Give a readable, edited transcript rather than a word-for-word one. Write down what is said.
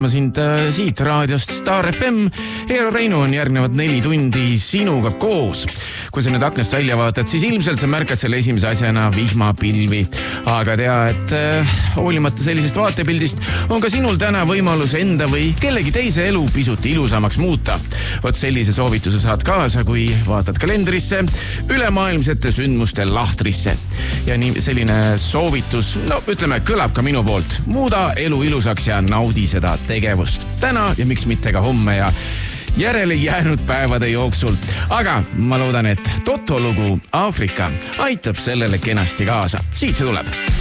Ma sind siit raadiost Star FM. Eero Reinu on järgnevad 4 tundi sinuga koos. Kui sa nüüd aknast välja vaatad, siis ilmselt sa märkad selle esimese asjana vihmapilvi. Aga tea, et hoolimata sellisest vaatepildist on ka sinul täna võimalus enda või kellegi teise elu pisut ilusamaks muuta. Vot sellise soovituse saad kaasa, kui vaatad kalendrisse, ülemaailmsete sündmuste lahtrisse. Ja nii selline soovitus, ütleme, kõlab ka minu poolt. Muuda elu ilusaks ja naudi seda tegevust täna ja miks mitte ka homme ja järele jäänud päevade jooksul. Aga ma loodan, et Toto lugu Aafrika aitab sellele kenasti kaasa. Siit see tuleb.